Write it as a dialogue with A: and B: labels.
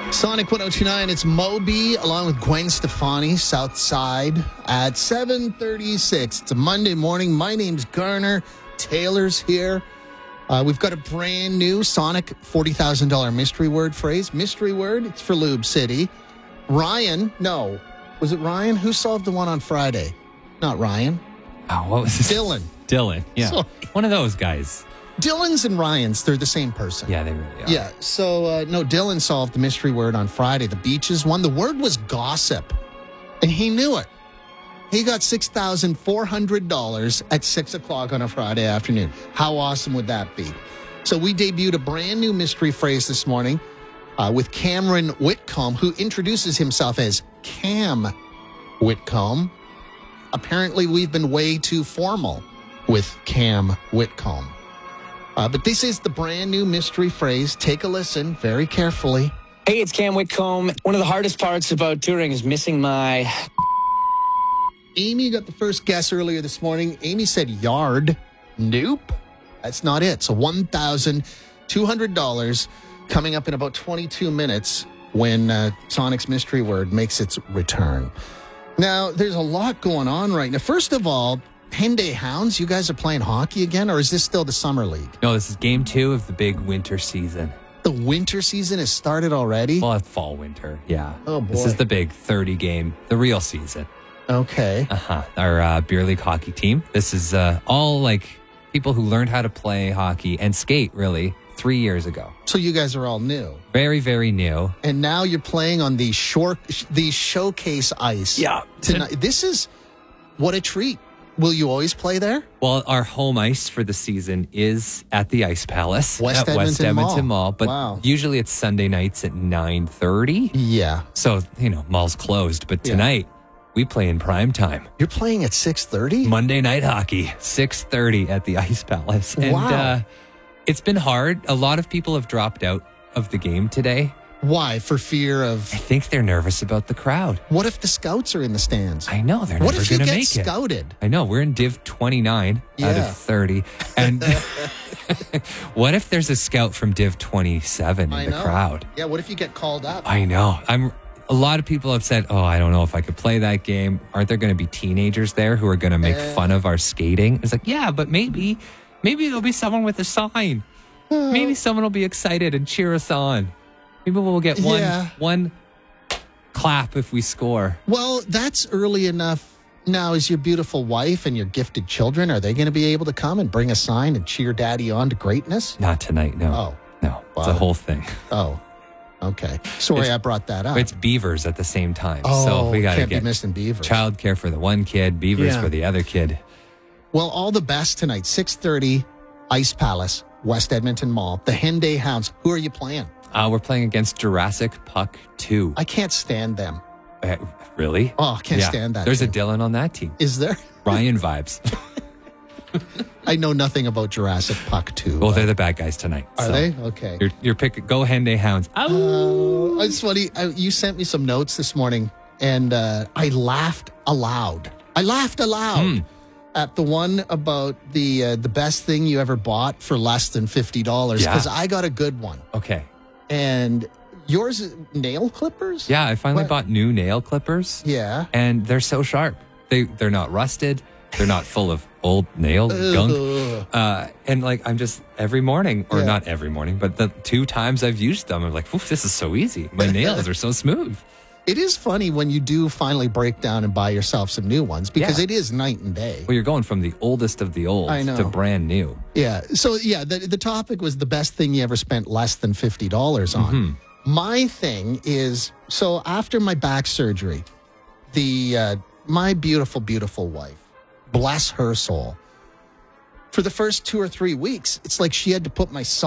A: Sonic 102.9, it's Moby along with Gwen Stefani, Southside at 7:36. It's a Monday morning. My name's Garner. Taylor's here. We've got a brand new Sonic $40,000 mystery word phrase. Mystery word, it's for Lube City. Ryan, no. Was it Ryan? Who solved the one on Friday? Not Ryan.
B: Oh, what was this?
A: Dylan,
B: yeah.
A: Sorry.
B: One of those guys.
A: Dylan's and Ryan's, they're the same person.
B: Yeah, they really are.
A: Yeah, so, no, Dylan solved the mystery word on Friday, the beaches one. The word was gossip, and he knew it. He got $6,400 at 6 o'clock on a Friday afternoon. How awesome would that be? So we debuted a brand new mystery phrase this morning with Cameron Whitcomb, who introduces himself as Cam Whitcomb. Apparently, we've been way too formal with Cam Whitcomb. But this is the brand new mystery phrase. Take a listen very carefully.
C: Hey, it's Cam Whitcomb. One of the hardest parts about touring is missing my...
A: Amy got the first guess earlier this morning. Amy said yard. Nope. That's not it. So $1,200 coming up in about 22 minutes when Sonic's mystery word makes its return. Now, there's a lot going on right now. First of all, Henday Hounds, you guys are playing hockey again, or is this still the summer league?
B: No, this is game 2 of the big winter season.
A: The winter season has started already?
B: Well, fall winter, yeah.
A: Oh, boy.
B: This is the big 30 game, the real season.
A: Okay.
B: Our beer league hockey team. This is all like people who learned how to play hockey and skate, really, 3 years ago.
A: So you guys are all new.
B: Very, very new.
A: And now you're playing on the showcase ice.
B: Yeah.
A: Tonight. This is, what a treat. Will you always play there?
B: Well, our home ice for the season is at the Ice Palace.
A: West
B: at West
A: Edmonton
B: Edmonton Mall. But
A: wow.
B: usually it's Sunday nights at 9:30.
A: Yeah.
B: So, mall's closed. But tonight, we play in prime time.
A: You're playing at 6:30?
B: Monday night hockey, 6:30 at the Ice Palace. And
A: wow.
B: It's been hard. A lot of people have dropped out of the game today.
A: Why? For fear of...
B: I think they're nervous about the crowd.
A: What if the scouts are in the stands?
B: I know. They're
A: what
B: never
A: if you
B: going to
A: get
B: make it.
A: scouted?
B: I know. We're in Div 29 out
A: Yeah.
B: of 30. And what if there's a scout from Div 27 in the crowd?
A: Yeah, what if you get called up?
B: I know. A lot of people have said, I don't know if I could play that game. Aren't there going to be teenagers there who are going to make fun of our skating? It's like, yeah, but maybe there'll be someone with a sign. Maybe someone will be excited and cheer us on. Maybe we'll get one clap if we score.
A: Well, that's early enough. Now, is your beautiful wife and your gifted children, are they going to be able to come and bring a sign and cheer daddy on to greatness?
B: Not tonight, no.
A: Oh.
B: No, it's a whole thing.
A: Oh, okay. Sorry I brought that up.
B: It's beavers at the same time.
A: Oh,
B: so we got to
A: can't
B: get
A: be missing beavers.
B: Childcare for the one kid, beavers for the other kid.
A: Well, all the best tonight. 6:30, Ice Palace, West Edmonton Mall. The Henday Hounds. Who are you playing?
B: We're playing against Jurassic Puck 2.
A: I can't stand them.
B: Really?
A: Oh, I can't stand that.
B: There's
A: team.
B: a Dylan on that team.
A: Is there?
B: Ryan vibes.
A: I know nothing about Jurassic Puck 2.
B: Well, they're the bad guys tonight.
A: Are they? Okay.
B: Your pick. Go Henday Hounds.
A: It's funny. You sent me some notes this morning, and I laughed aloud. At the one about the best thing you ever bought for less than $50, because I got a good one.
B: Okay.
A: And yours is nail clippers?
B: Yeah, I finally bought new nail clippers.
A: Yeah.
B: And they're so sharp. They're not rusted. They're not full of old nail gunk. And I'm just every morning, or not every morning, but the 2 times I've used them, I'm like, oof, this is so easy. My nails are so smooth.
A: It is funny when you do finally break down and buy yourself some new ones, because it is night and day.
B: Well, you're going from the oldest of the old to brand new.
A: Yeah. So, the topic was the best thing you ever spent less than $50 on. Mm-hmm. My thing is, so after my back surgery, my beautiful, beautiful wife, bless her soul, for the first 2 or 3 weeks, it's like she had to put my